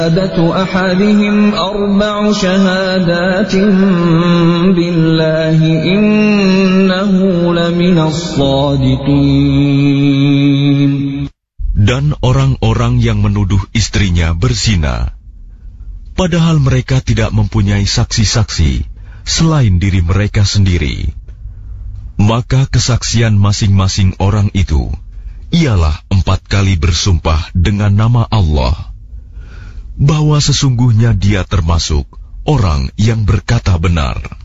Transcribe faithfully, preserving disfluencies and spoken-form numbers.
أحدهم أربع شهادات بالله إنه لمن الصادقين. Dan orang-orang yang menuduh istrinya berzina, padahal mereka tidak mempunyai saksi-saksi selain diri mereka sendiri, maka kesaksian masing-masing orang itu ialah empat kali bersumpah dengan nama Allah bahwa sesungguhnya dia termasuk orang yang berkata benar.